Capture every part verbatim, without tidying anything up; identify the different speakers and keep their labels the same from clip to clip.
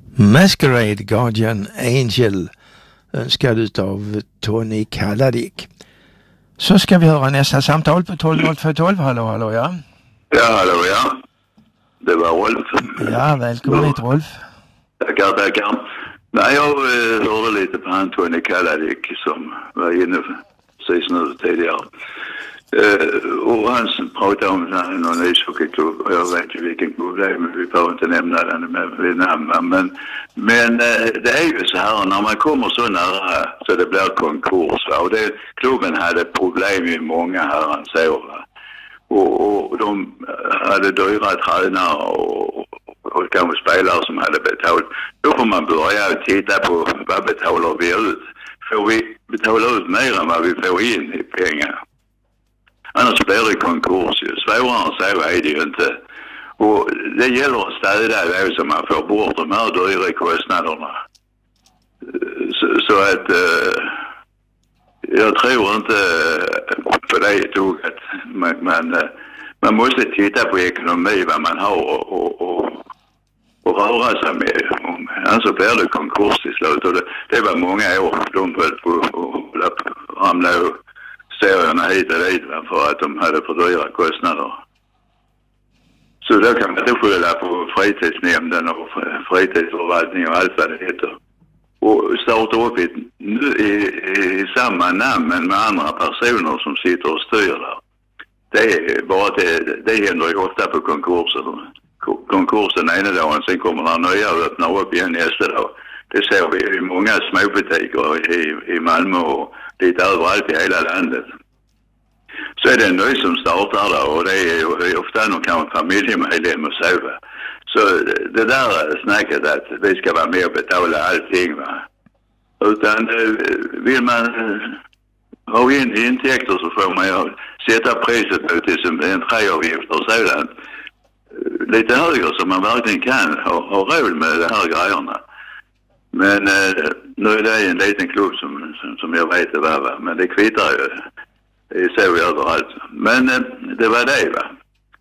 Speaker 1: Masquerade Guardian Angel önskad utav Tony Kalladik. Så ska vi höra nästa samtal på tolv noll två tolv. Hallå, hallå, ja.
Speaker 2: Ja, hallå, ja. Det var Rolf.
Speaker 1: Ja, välkommen hit, Rolf.
Speaker 2: Tackar, tackar. Nej, jag eh, hörde lite på han Tony Kalladik som var inne precis nu tidigare. Uh, och han pratade om någon ishockeyklubb, och jag vet ju vilken klubb det är, men vi får inte nämna den med, med namn. Men, men uh, det är ju så här, när man kommer så nära så det blir konkurs. Va? Och det, klubben hade problem i många herrans år. Va? Och, och de hade dyra tränare och, och, och kanske spelare som hade betalt. Då får man börja titta på vad betalar vi ut. Får vi betala ut mer än vad vi får in i pengar? Annars blir det konkurs ju. Svårare än så är det ju inte. Och det gäller att städa det så man får bort de här dyra kostnaderna. Så, så att uh, jag tror inte på det ett tog att man, man, uh, man måste titta på ekonomi, vad man har och, och, och, och röra sig med. Annars blir det konkurs till slut. Och det, det var många år de höll på att ramla upp serierna hit och dit för att de hade för dyra kostnader. Så då kan man inte skylla på fritidsnämnden och fritidsförvaltning och allt vad det heter. Och starta upp i, i, i samma namn men med andra personer som sitter och styr där. Det är bara det, det händer ju ofta på konkurser. Konkursen ena dagen, sen kommer det nya och öppnar upp igen nästa dag. Det ser vi i många småbutiker i, i Malmö och lite överallt i hela landet. Så är det en ny som startar där och det är ofta någon kanske familjemedlem och så. Va? Så det där snacket att vi ska vara med och betala allting. Va? Utan vill man ha in intäkter så får man ju sätta priset på till som en träavgift och sådant. Lite högre så man verkligen kan ha, ha råd med de här grejerna. Men eh, nu är det en liten klubb som, som, som jag vet det var, va? Men det kvittar ju. Det är så överallt. Men eh, det var det, va?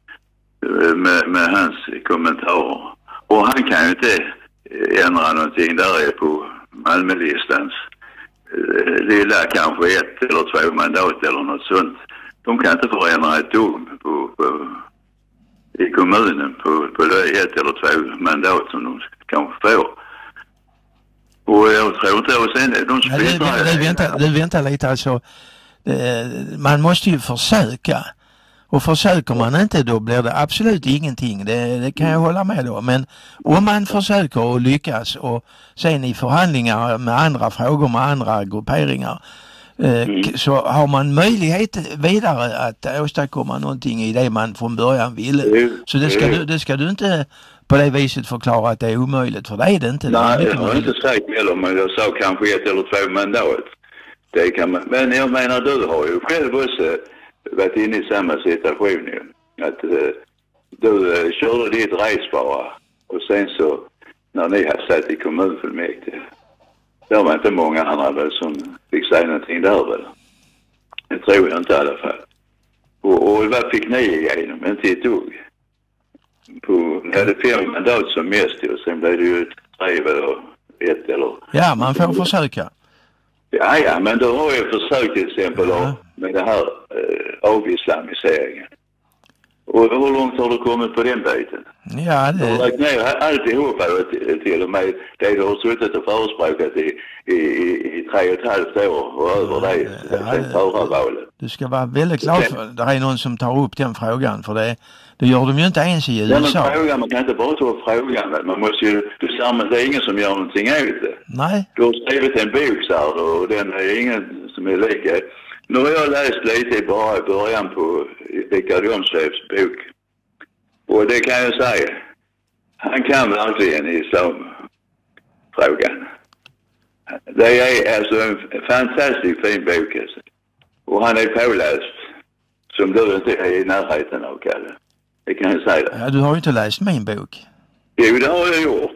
Speaker 2: Med, med hans kommentarer. Och han kan ju inte ändra någonting där är på Malmölistans eh, lilla kanske ett eller två mandat eller något sånt. De kan inte förändra ett dom på, på, i kommunen på, på ett eller två mandat som de kanske får. Och jag tror inte, och sen de splittrar...
Speaker 1: Du väntar, du väntar lite alltså. Det, man måste ju försöka. Och försöker man inte då blir det absolut ingenting. Det, det kan jag hålla med då. Men om man försöker och lyckas och sen i förhandlingar med andra frågor med andra grupperingar mm. så har man möjlighet vidare att åstadkomma någonting i det man från början ville. Mm. Så det ska, du, det ska du inte... på det viset förklara att det är omöjligt, för det är det inte.
Speaker 2: Nej,
Speaker 1: det
Speaker 2: jag har möjligt. Inte sagt heller, men jag sa kanske ett eller två mandat. Det kan man, men jag menar, du har ju själv också varit inne i samma situation ju. Att uh, du uh, körde ditt race bara och sen så när ni har satt i kommunfullmäktige, det var inte många andra väl som fick säga någonting där väl. Det tror jag inte i alla fall. Och, och vad fick ni igenom? Inte ett dugg. På, ni hade fem mandat som mest och sen blev det ju tre eller ett eller...
Speaker 1: Ja, man får försöka.
Speaker 2: Ja, ja, men då har jag försökt till exempel ja. med det här eh, avislamiseringen. Och hur långt har du kommit på den biten?
Speaker 1: Ja, det...
Speaker 2: Du har lagt ner alltihopa till, till och med det du har suttit och förespråkat i, i, i, i tre och ett halvt år och över det.
Speaker 1: Ja, det du ska vara väldigt glad för det är någon som tar upp den frågan, för det, det gör de ju inte ens i U S A.
Speaker 2: Ja, men frågan, man kan inte bara ta upp frågan. Man måste ju, du säger, det är ingen som gör någonting åt det.
Speaker 1: Nej.
Speaker 2: Du har skrivit en bok så här, och den är ingen som är lika. Nu har jag läst lite bara i början på Rickard Jomslövs bok. Och det kan jag säga. Han kan verkligen islamfrågan. Det är alltså en fantastiskt fin bok. Alltså. Och han är påläst. Som du inte är i närheten av, Kalle. Det kan jag säga.
Speaker 1: Ja, du har ju inte läst min bok.
Speaker 2: Jo, det har jag gjort.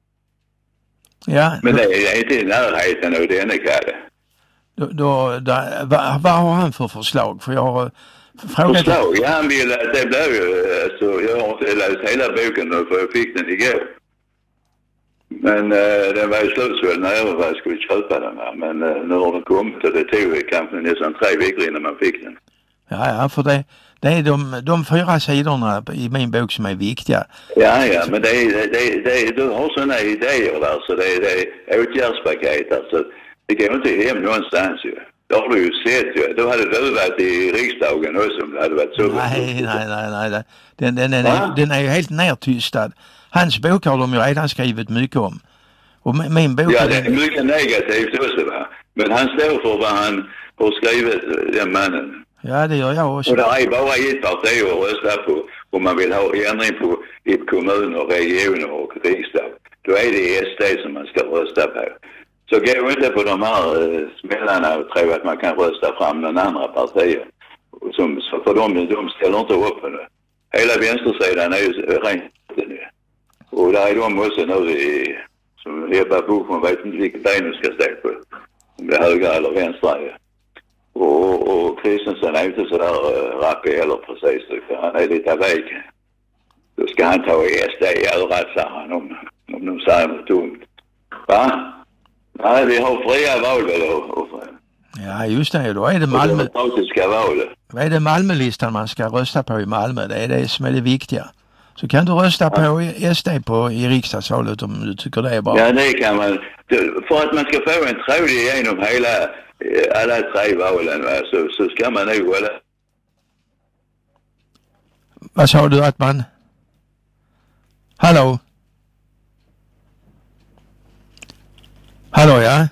Speaker 1: Ja.
Speaker 2: Men det är inte i närheten av denna, Kalle.
Speaker 1: Då, då, då, vad, vad har han för förslag? För jag har frågat...
Speaker 2: Förslag? Ja, han vill att det blev ju... Alltså, jag har inte läst hela boken nu för jag fick den igår. Men uh, den var ju slutsvälld när jag var skulle köpa den här. Men uh, nu har den kommit och det tog kanske nästan tre veckor innan man fick den.
Speaker 1: Ja, ja, för det, det är de, de fyra sidorna i min bok som är viktiga.
Speaker 2: Ja, ja, men det är, det är, det är, du har sådana idéer där, så det är, det är åtgärdspaket. Alltså, det går inte hem någonstans ju. Det har du ju sett ju. Då hade du varit i riksdagen också om det hade varit så.
Speaker 1: Nej, nej, nej, nej. Den, den, den, är, den är ju helt nertystad. Hans bok har de ju redan skrivit mycket om. Och min bok...
Speaker 2: Ja, det är mycket negativt också, va? Men han står för vad han har skrivit, den mannen.
Speaker 1: Ja, det gör jag också.
Speaker 2: Och det är bara ett parti att rösta på om man vill ha ändring på i kommuner, regioner och riksdag. Då är det S D som man ska rösta på. Så gå inte på de här uh, smällarna och tro att man kan rösta fram någon andra partier. Som, så för dem, de ställer inte upp på det. Hela vänstersidan är ju rent nu. Och där är de också nu i, som Ebba Busch, man vet inte vilket ben du ska stå på. Om det är högra eller vänstra. Och, och Kristensen är inte så där uh, rappig eller precis. Han är lite väg. Då ska han ta i S D i örat, sa han, om, om de säger något dumt. Va? Nej, vi har fria val väl och, och,
Speaker 1: ja, just det. Då är det Malmö...
Speaker 2: demokratiska val.
Speaker 1: Vad är det Malmölistan man ska rösta på i Malmö? Det är det som är det viktiga. Så kan du rösta på S D på i riksdagsvalet om du tycker det är bra.
Speaker 2: Ja, det kan man. För att man ska få en tråd igenom hela, alla tre valen, så, så ska man nog... Eller...
Speaker 1: Vad sa du att man... Hallå? Hallå, ja?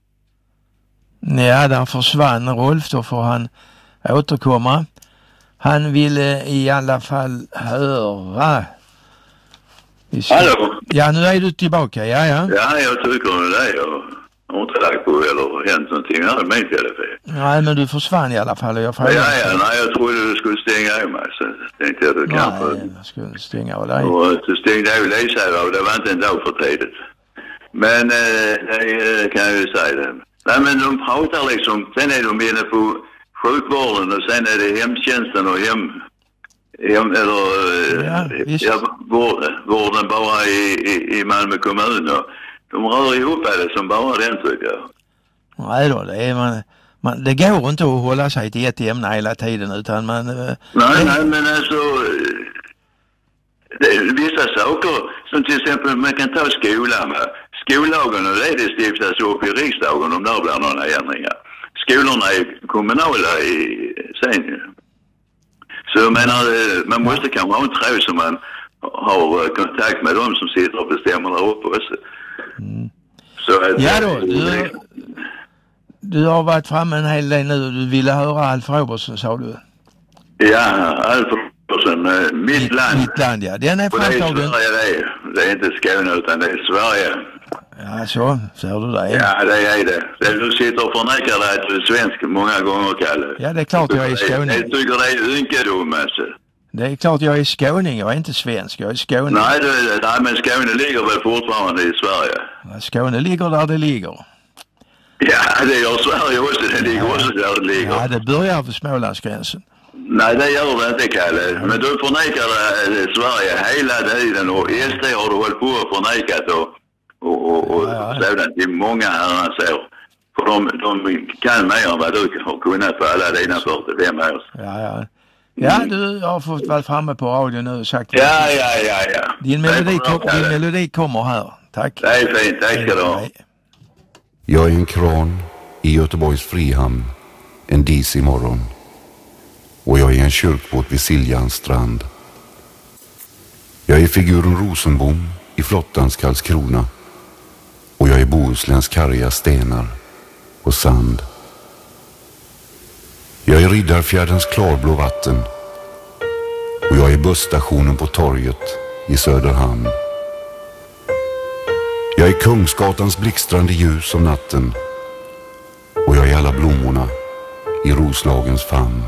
Speaker 1: Ja, där försvann Rolf, då får han återkomma. Han ville i alla fall höra. Ska...
Speaker 2: Hallå?
Speaker 1: Ja, nu är du tillbaka, ja, ja.
Speaker 2: Ja, jag tycker det. Jag har inte lagt på eller hänt någonting. Jag hade min telefon.
Speaker 1: Nej, men du försvann i alla fall. Och jag
Speaker 2: ja, ja, nej, jag trodde du skulle stänga av mig. Så tänkte jag, du kanske...
Speaker 1: Nej, jag skulle stänga av dig.
Speaker 2: Och så stängde jag av Lisa och det var inte en dag för tidigt. Men eh, det kan jag ju säga det. Nej, men de pratar liksom, sen är de inne på sjukvården och sen är det hemtjänsten och hem, hem eller
Speaker 1: ja,
Speaker 2: ja, vården, vården bara i, i, i Malmö kommun. Och de rör ihop det som bara den, tycker jag.
Speaker 1: Nej då, det är man, man, det går inte att hålla sig till ett ämne hela tiden utan man...
Speaker 2: Nej,
Speaker 1: det...
Speaker 2: nej, men alltså... Det är vissa saker som till exempel man kan ta skolan med. Skollagen och det, det stiftas upp i riksdagen om det blir några ändringar. Skolorna är kommunala i sen. Så jag menar, man måste kanske ha en tråd som man har kontakt med dem som sitter och bestämmer där uppe också.
Speaker 1: Mm.
Speaker 2: Så att,
Speaker 1: ja då, du, du har varit framme en hel del nu och du ville höra Alf Robertson, sa du?
Speaker 2: Ja, Alf Robertson, mitt, mitt land.
Speaker 1: Mitt land, ja. Den är framtagen.
Speaker 2: Det är Sverige det är. Det är inte Skåne utan det är Sverige.
Speaker 1: Ja, så ser du det.
Speaker 2: Ja, det är det. det du sitter och förnekar dig att du är svensk många gånger, Kalle.
Speaker 1: Ja, det är klart jag är skåning.
Speaker 2: Jag tycker det är ynkedom, alltså.
Speaker 1: Det är klart jag är skåning, jag är inte svensk, jag är skåning.
Speaker 2: Nej, det, nej men Skåne ligger väl fortfarande i Sverige.
Speaker 1: Ja, Skåne ligger där det ligger.
Speaker 2: Ja, det gör Sverige också, det ligger ja. också där det ligger.
Speaker 1: Ja, det börjar vid Smålandsgränsen.
Speaker 2: Nej, det gör det inte, Kalle. Men du förnekar det, Sverige hela tiden och S D har du hållit på och förnekat och, och, och, och ja, ja. sådant i många herrans år. För de, de kan mer än vad du har kunnat på alla dina fyrtiofem år.
Speaker 1: Ja, ja. Ja, du har fått vara framme på radio nu och sagt...
Speaker 2: Ja, ja, ja, ja.
Speaker 1: Din melodi, kom, din melodi kommer här. Tack.
Speaker 2: Det är fint, tack ska du ha.
Speaker 3: Jag är en kran i Göteborgs Frihamn en disig morgon. Och jag är en kyrkbåt vid Siljans strand. Jag är figuren Rosenbom i flottans Karlskrona. Och jag är Bohusläns karga stenar och sand. Jag är Riddarfjärdens klarblå vatten. Och jag är busstationen på torget i Söderhamn. Jag är Kungsgatans blixtrande ljus om natten. Och jag är alla blommorna i Roslagens famn.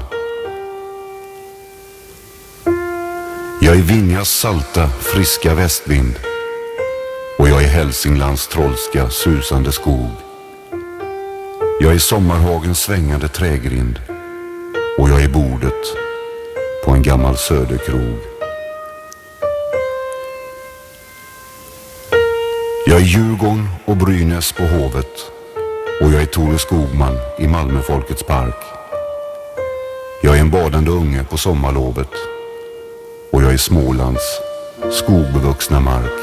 Speaker 3: Jag är Vinjas salta, friska västvind. Och jag är Hälsinglands trollska, susande skog. Jag är Sommarhagens svängande trägrind. Och jag är bordet på en gammal söderkrog. Jag är Djurgården och Brynäs på Hovet. Och jag är Tore Skogman i Malmö Folkets Park. Jag är en badande unge på sommarlovet. Och jag är Smålands skogbevuxna mark.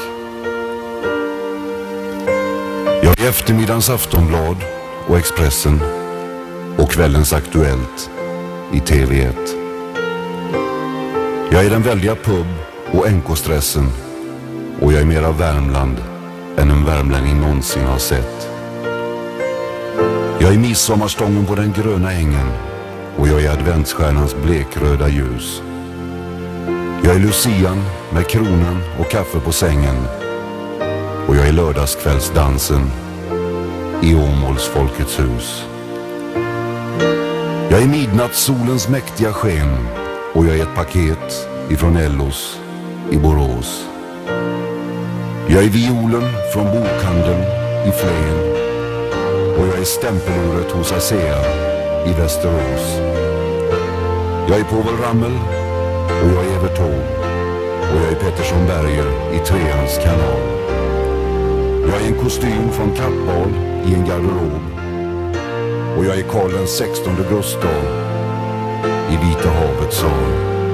Speaker 3: Jag är eftermiddagens Aftonblad och Expressen och kvällens Aktuellt i T V ett. Jag är den väldiga pub och N K-stressen och jag är mera Värmland än en värmlänning någonsin har sett. Jag är midsommarstången på den gröna ängen och jag är adventsstjärnans blekröda ljus. Jag är Lucian med kronan och kaffe på sängen och jag är lördagskvällsdansen i Åmåls Folkets hus. Jag är midnattssolens mäktiga sken och jag är ett paket ifrån Ellos i Borås. Jag är violen från bokhandeln i Flen och jag är stämpeluret hos Asea i Västerås. Jag är Povel Ramel och jag är Evert Taube och jag är Pettersson Berger i Treans kanal. Jag är en kostym från Kappal i en garderob och jag är Karl den sextonde Gustav i Vita havets sal.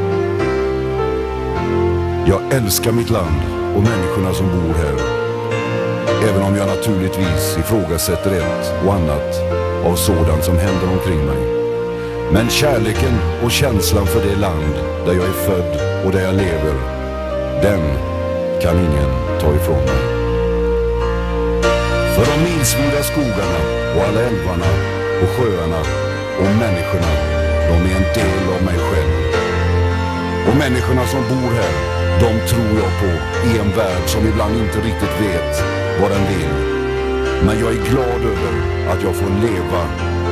Speaker 3: Jag älskar mitt land och människorna som bor här, även om jag naturligtvis ifrågasätter ett och annat av sådant som händer omkring mig. Men kärleken och känslan för det land där jag är född och där jag lever, den kan ingen ta ifrån mig. För de milsvida skogarna och alla älvarna och sjöarna och människorna, de är en del av mig själv. Och människorna som bor här, de tror jag på i en värld som ibland inte riktigt vet vad den vill. Men jag är glad över att jag får leva